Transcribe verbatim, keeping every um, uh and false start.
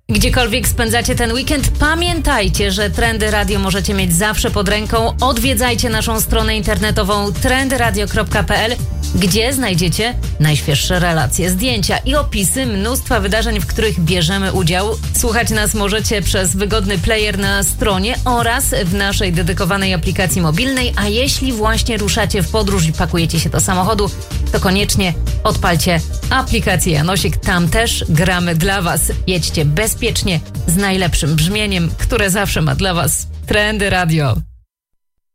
Gdziekolwiek spędzacie ten weekend, pamiętajcie, że Trendy Radio możecie mieć zawsze pod ręką. Odwiedzajcie naszą stronę internetową trendy radio kropka p l, gdzie znajdziecie najświeższe relacje, zdjęcia i opisy mnóstwa wydarzeń, w których bierzemy udział. Słuchać nas możecie przez wygodny player na stronie oraz w naszej dedykowanej aplikacji mobilnej, a jeśli właśnie ruszacie w podróż i pakujecie się do samochodu, to koniecznie odpalcie aplikację Janosik. Tam też gramy dla Was. Jedźcie bezpiecznie z najlepszym brzmieniem, które zawsze ma dla Was Trendy Radio.